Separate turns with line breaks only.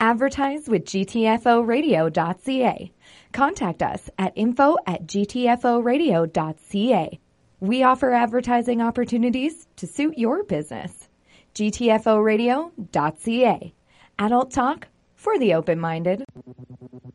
Advertise with gtforadio.ca. Contact us at info@gtforadio.ca. We offer advertising opportunities to suit your business. gtforadio.ca. Adult talk for the open-minded.